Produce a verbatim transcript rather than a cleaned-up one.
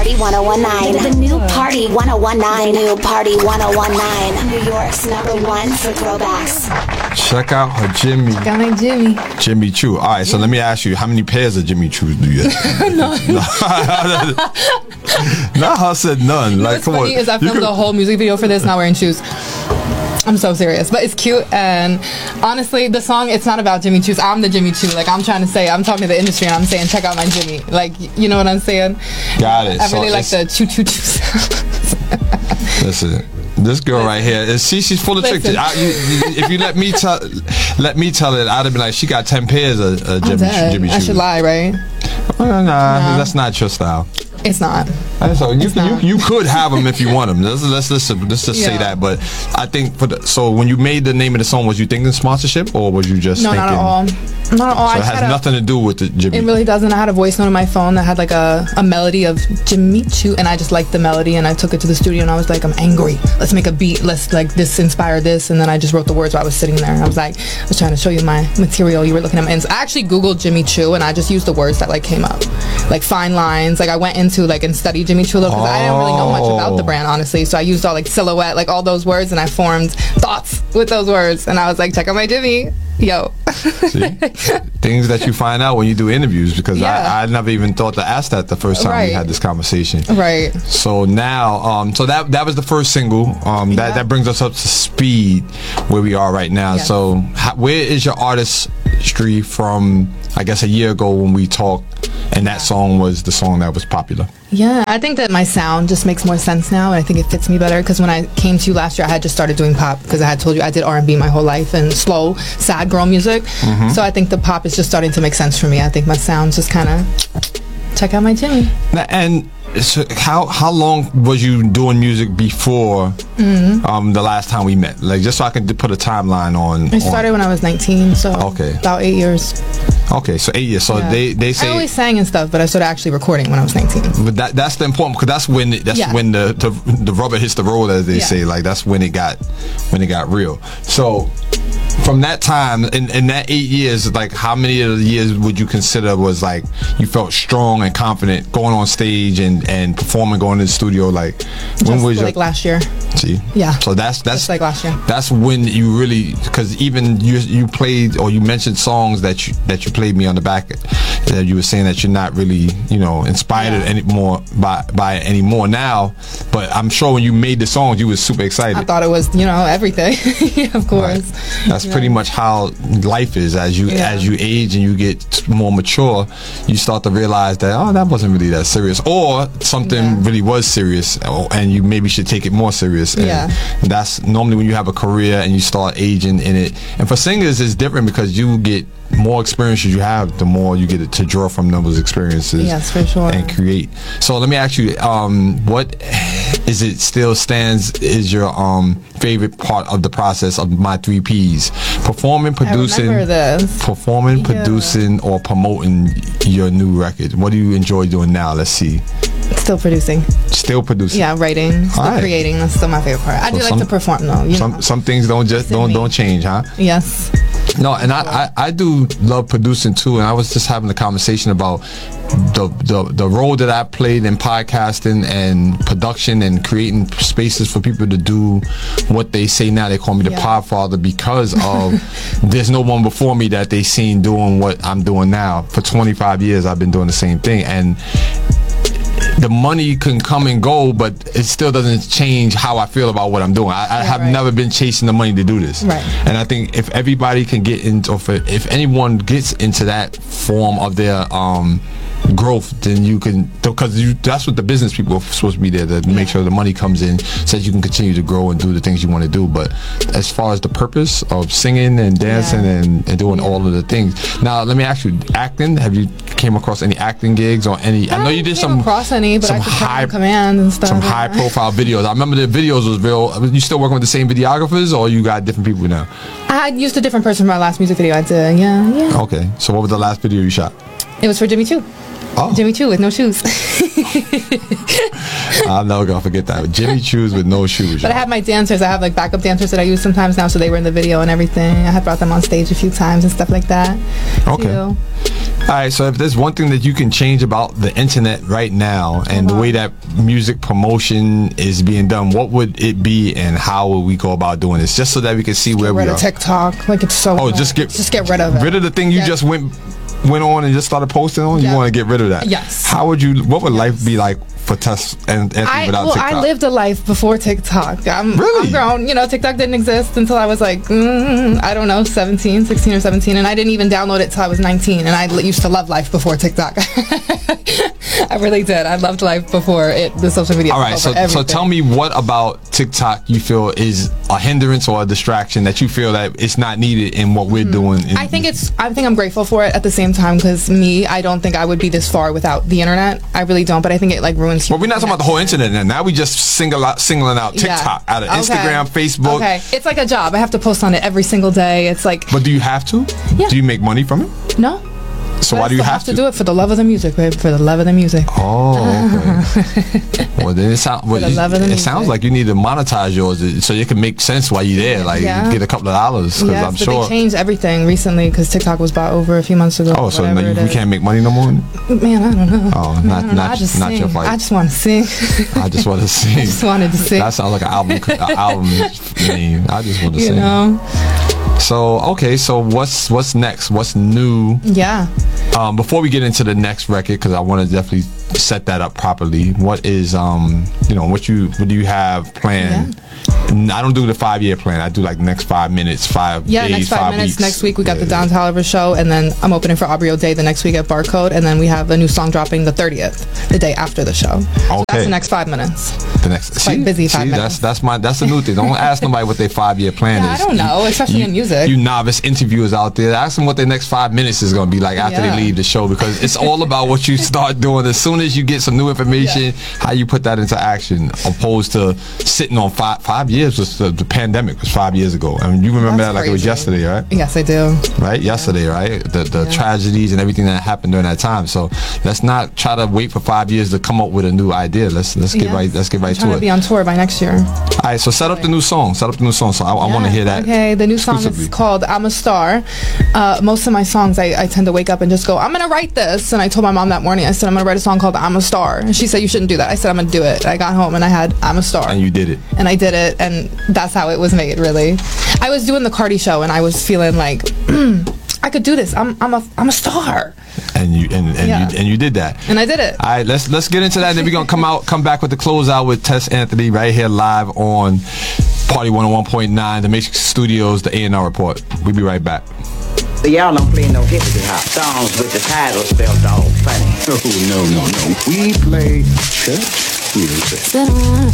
Party one oh one nine. The new Party one oh one nine. The new Party one oh one nine. New York's number one for throwbacks. Check out her Jimmy. Check out my Jimmy. Jimmy Choo. All right, so let me ask you, how many pairs of Jimmy Choos do you have? None. Nah, I said none. Like, What's come funny on. is I You filmed could- a whole music video for this not wearing shoes. I'm so serious, but it's cute. And honestly, the song, it's not about Jimmy Choos. I'm the Jimmy Choo. Like, I'm trying to say, I'm talking to the industry and I'm saying, check out my Jimmy. Like, you know what I'm saying? Got it. I So really like it's- the choo choo choo sound. Listen, this girl right here, is she, she's full of tricks. Listen. I, you, you, if you let me tell, let me tell it, I'd have been like, she got ten pairs of uh, I'm Jimmy, dead. Jimmy I Choos. should lie, right? Uh, nah, No. that's not your style. It's not. So you, It's not. you you could have them if you want them. Let's let's let's, let's just say Yeah. that. But I think for the, so when you made the name of the song, was you thinking sponsorship or was you just No, thinking? not at all. Not at all. So I it just has had a- nothing to do with the Jimmy. It really doesn't. I had a voice note on my phone that had like a, a melody of Jimmy Choo, and I just liked the melody, and I took it to the studio, and I was like, I'm angry. Let's make a beat. Let's like this inspire this, and then I just wrote the words while I was sitting there. I was like, I was trying to show you my material. You were looking at my ends. I actually Googled Jimmy Choo, and I just used the words that like came up, like fine lines. Like I went into like and studied Jimmy Choo because I didn't really know much about the brand, honestly. So I used all like silhouette, like all those words, and I formed thoughts with those words, and I was like, check out my Jimmy. Yo. See? Things that you find out when you do interviews, because Yeah. I, I never even thought to ask that the first time we Right. had this conversation. Right. So now, um, so that that was the first single. Um, that Yeah. that brings us up to speed where we are right now. Yes. So how, where is your artistry from? I guess a year ago when we talked, and that song was the song that was popular. Yeah, I think that my sound just makes more sense now, and I think it fits me better. Because when I came to you last year, I had just started doing pop because I had told you I did R and B my whole life and slow, sad girl music. Mm-hmm. So I think the pop is just starting to make sense for me. I think my sound just kind of check out my Jimmy. Now, and so how how long was you doing music before Mm-hmm. um, the last time we met? Like just so I can d- put a timeline on. I started when I was nineteen, so Okay. about eight years. on okay, so eight years. So Yeah. they they I say. always sang and stuff, but I started actually recording when I was nineteen. But that that's the important because that's when it, that's Yeah. when the, the the rubber hits the road, as they Yeah. say. Like that's when it got when it got real. So from that time in, in that eight years, like how many of the years would you consider was like you felt strong and confident going on stage and and performing, going to the studio? Like when Just was your like last year. see? Yeah. So that's that's Just like last year. That's when you really, because even you you played or you mentioned songs that you that you played me on the back that you were saying that you're not really you know inspired Yeah. anymore by by it anymore now. But I'm sure when you made the songs, you was super excited. I thought it was, you know, everything. Of course. Right. That's Yeah. pretty much how life is. As you Yeah. as you age and you get more mature, you start to realize that oh, that wasn't really that serious, or something Yeah. really was serious, or- and you maybe should take it more serious. And Yeah. that's normally when you have a career and you start aging in it. And for singers, it's different because you get more experiences you have, the more you get to draw from those experiences. Yes, for sure. And create. So let me ask you, um, what is it still stands is your um favorite part of the process of my three P's? Performing, producing, remember this. performing, Yeah. producing, or promoting your new record. What do you enjoy doing now? Let's see. Still producing. Still producing. Yeah, writing, still Alright. creating. That's still my favorite part. I So do like some- to perform though. You Some know. some things don't just It's in don't me. don't change, huh? Yes. No, and I, I, I do love producing too, and I was just having a conversation about the, the the role that I played in podcasting and production and creating spaces for people to do what they say now. They call me the Yeah. Podfather because of there's no one before me that they seen doing what I'm doing now. For twenty-five years, I've been doing the same thing, and the money can come and go, but it still doesn't change how I feel about what I'm doing. I, I Yeah, have right. never been chasing the money to do this. Right. And I think if everybody can get into, or if, if anyone gets into that form of their um, growth, then you can, because you, that's what the business people are supposed to be there to make sure the money comes in so that you can continue to grow and do the things you want to do. But as far as the purpose of singing and dancing Yeah. and, and doing Yeah. all of the things. Now, let me ask you, acting, have you came across any acting gigs or any, I know you did came some, across any, but some I could high, turn command and stuff. some high profile videos. I remember the videos was real. You still working with the same videographers or you got different people now? I used a different person for my last music video I did. Yeah, yeah. Okay, so what was the last video you shot? It was for Jimmy Choo. Oh, Jimmy Choo with no shoes. I'm never gonna forget that. Jimmy Choos with no shoes. But I have my dancers. I have like backup dancers that I use sometimes now, so they were in the video and everything. I have brought them on stage a few times and stuff like that. Okay. too. right, so if there's one thing that you can change about the internet right now and the way that music promotion is being done, what would it be, and how would we go about doing this, just so that we can see where Get we rid are? of TikTok. Like, it's so. Oh, annoying. just get just get rid of it. rid of the thing you Yeah. just went went on and just started posting on. Yeah. You want to get rid of that? Yes. How would you? What would life be like for Tess and Anthony I, without well, TikTok? I lived a life before TikTok. I'm, Really? I'm grown. You know, TikTok didn't exist until I was like, mm, I don't know, seventeen, sixteen or seventeen. And I didn't even download it till I was nineteen. And I l- used to love life before TikTok. I really did. I loved life before it, the social media. All right, so so tell me, what about TikTok you feel is a hindrance or a distraction that you feel that it's not needed in what we're doing? In, I think it's. I think I'm grateful for it at the same time, because me, I don't think I would be this far without the internet. I really don't. But I think it like ruins. Well, we're not talking about the whole internet now. Now we just single out, singling out TikTok out of Okay. Instagram, Facebook. Okay, it's like a job. I have to post on it every single day. It's like But do you have to? Yeah. Do you make money from it? no. So But why I do you still have, to do it for the love of the music, babe? For the love of the music. Oh, okay. Well, then it, sound, well, the love of the it music. sounds like you need to monetize yours so it can make sense while you're there. Like, Yeah. get a couple of dollars, because Yes, I'm but sure. they changed everything recently because TikTok was bought over a few months ago. Oh, so whatever now you, it we is. can't make money no more? Man, I don't know. Oh, I not don't know. not I just not sing. your fight. I just want to sing. I just want to sing. I just wanted to sing. That sounds like an album, an album name. I just want to You sing. know? So okay, so what's what's next? What's new? Yeah. Um, before we get into the next record, because I want to definitely set that up properly. What is um, you know, what you what do you have planned? N- I don't do the five year plan. I do like next five minutes, five Yeah, days, next five, minutes. weeks. Next week we got Yeah. the Don Toliver show, and then I'm opening for Aubrey O'Day the next week at Barcode, and then we have a new song dropping the thirtieth, the day after the show. So Okay. that's the next five minutes. The next, quite busy five see, minutes. That's that's my that's the new thing. Don't ask nobody what their five year plan Yeah, I is. don't know, especially you, in music. You novice interviewers out there, ask them what their next five minutes is going to be like after Yeah. they leave the show, because it's all about what you start doing as soon as you get some new information. Yeah. How you put that into action, opposed to sitting on five five years. Was the, the pandemic was five years ago. I mean, you remember That's that like it was crazy. yesterday, right? Yes, I do. Right, yesterday, right? The the Yeah. tragedies and everything that happened during that time. So let's not try to wait for five years to come up with a new idea. Let's let's get Yes. right. Let's get I'm right trying to to it. be on tour by next year. All right, so set up the new song. Set up the new song. So I, I want to Yeah, hear that. Okay, the new song exclusively. is called I'm a Star. Uh, most of my songs, I, I tend to wake up and just go, I'm going to write this. And I told my mom that morning, I said, I'm going to write a song called I'm a Star. And she said, you shouldn't do that. I said, I'm going to do it. I got home and I had I'm a Star. And you did it. And I did it, and that's how it was made, really. I was doing the Cardi show, and I was feeling like, I could do this. I'm, I'm a, I'm a star. And you and, and Yeah. you and you did that. And I did it. All right, let's let's get into that. And then we're gonna come out, come back with the closeout with Tess Anthony right here live on Party one oh one point nine, the Matrix Studios, the A and R Report. We'll be right back. Y'all don't play no hippity hop songs with the title spelled all funny. Oh, no, no, no. We play church music.